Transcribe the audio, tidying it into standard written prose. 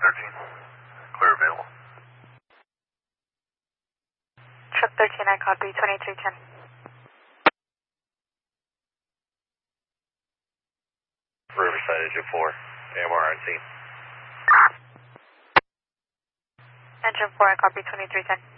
13. Clear available. Truck 13, I copy 2310. Riverside Engine 4, AMR on scene. Engine 4, I copy 2310.